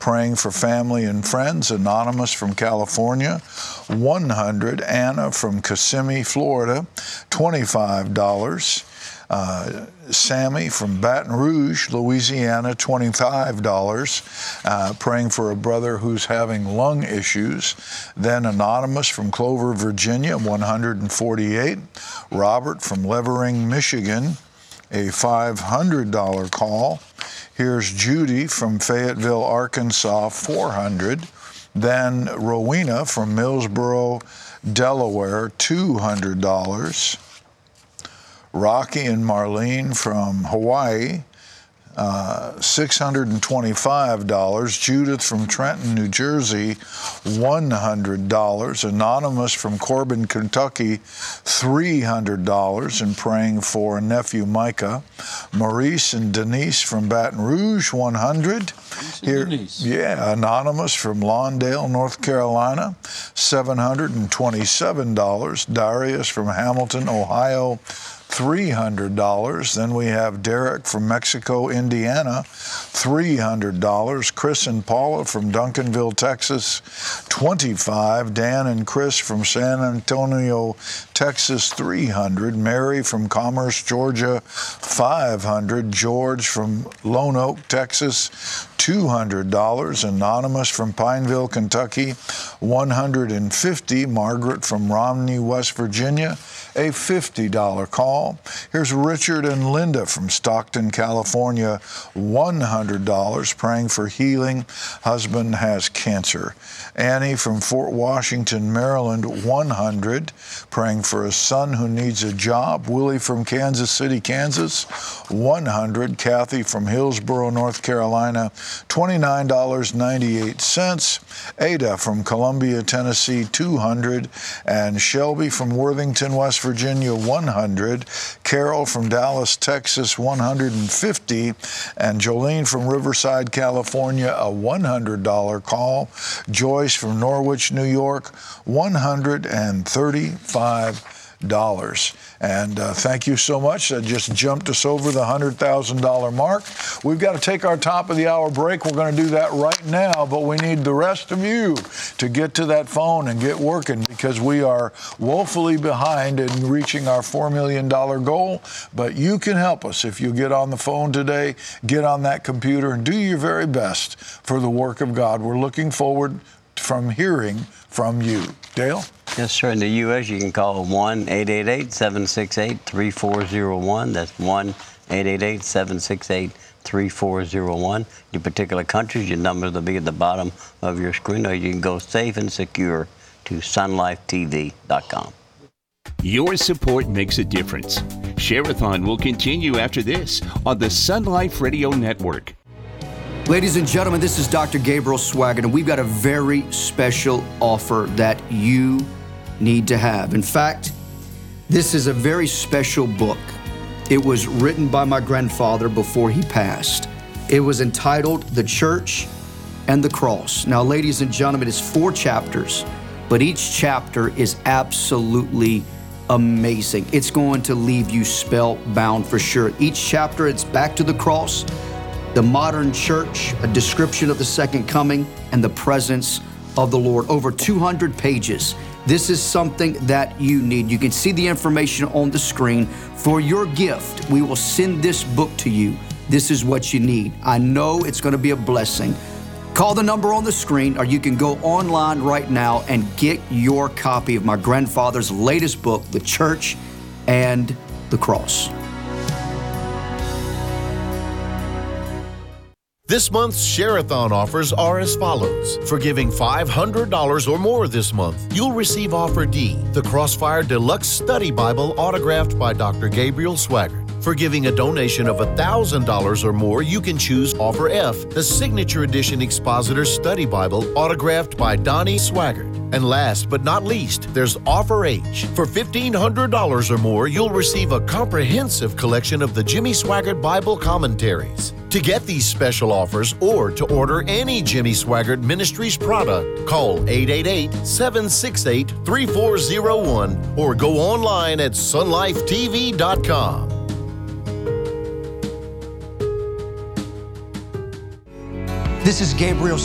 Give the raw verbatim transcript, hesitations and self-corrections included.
praying for family and friends. Anonymous from California, one hundred dollars. Anna from Kissimmee, Florida, twenty-five dollars. Uh, Sammy from Baton Rouge, Louisiana, twenty-five dollars, uh, praying for a brother who's having lung issues. Then Anonymous from Clover, Virginia, one hundred forty-eight dollars. Robert from Levering, Michigan, a five hundred dollars call. Here's Judy from Fayetteville, Arkansas, four hundred dollars. Then Rowena from Millsboro, Delaware, two hundred dollars. Rocky and Marlene from Hawaii, uh, six hundred twenty-five dollars. Judith from Trenton, New Jersey, one hundred dollars. Anonymous from Corbin, Kentucky, three hundred dollars, and praying for nephew Micah. Maurice and Denise from Baton Rouge, one hundred dollars. Here, yeah, Anonymous from Lawndale, North Carolina, seven hundred twenty-seven dollars. Darius from Hamilton, Ohio, three hundred dollars. Then we have Derek from Mexico, Indiana, three hundred dollars. Chris and Paula from Duncanville, Texas, twenty-five dollars. Dan and Chris from San Antonio, Texas, three hundred dollars. Mary from Commerce, Georgia, five hundred dollars. George from Lone Oak, Texas, two hundred dollars. Anonymous from Pineville, Kentucky, one hundred fifty dollars. Margaret from Romney, West Virginia, a fifty dollars call. Here's Richard and Linda from Stockton, California, one hundred dollars, praying for healing. Husband has cancer. Annie from Fort Washington, Maryland, one hundred dollars, praying for a son who needs a job. Willie from Kansas City, Kansas, one hundred dollars. Kathy from Hillsborough, North Carolina, twenty-nine dollars and ninety-eight cents. Ada from Columbia, Tennessee, two hundred dollars. And Shelby from Worthington, West Virginia, one hundred dollars. Carol from Dallas, Texas, one hundred fifty dollars. And Jolene from Riverside, California, a one hundred dollars call. Joyce from Norwich, New York, one hundred thirty-five dollars. And uh, thank you so much. That just jumped us over the one hundred thousand dollars mark. We've got to take our top of the hour break. We're going to do that right now, but we need the rest of you to get to that phone and get working, because we are woefully behind in reaching our four million dollars goal. But you can help us if you get on the phone today, get on that computer, and do your very best for the work of God. We're looking forward from hearing from you. Dale? Yes, sir. In the U S, you can call one eight eight eight, seven six eight, three four zero one. That's one eight eight eight, seven six eight, three four zero one. Your particular countries, your numbers will be at the bottom of your screen, or you can go safe and secure to sun life T V dot com. Your support makes a difference. Share-a-thon will continue after this on the Sun Life Radio Network. Ladies and gentlemen, this is Doctor Gabriel Swaggart, and we've got a very special offer that you need to have. In fact, this is a very special book. It was written by my grandfather before he passed. It was entitled The Church and the Cross. Now, ladies and gentlemen, it's four chapters, but each chapter is absolutely amazing. It's going to leave you spellbound for sure. Each chapter, it's back to the cross, the modern church, a description of the second coming, and the presence of the Lord. Over two hundred pages. This is something that you need. You can see the information on the screen. For your gift, we will send this book to you. This is what you need. I know it's going to be a blessing. Call the number on the screen, or you can go online right now and get your copy of my grandfather's latest book, The Church and the Cross. This month's Share-a-thon offers are as follows. For giving five hundred dollars or more this month, you'll receive Offer D, the Crossfire Deluxe Study Bible autographed by Doctor Gabriel Swaggart. For giving a donation of one thousand dollars or more, you can choose Offer F, the Signature Edition Expositor Study Bible autographed by Donnie Swaggart. And last but not least, there's Offer H. For fifteen hundred dollars or more, you'll receive a comprehensive collection of the Jimmy Swaggart Bible commentaries. To get these special offers or to order any Jimmy Swaggart Ministries product, call eight eight eight, seven six eight, three four zero one or go online at sun life T V dot com. This is Gabriel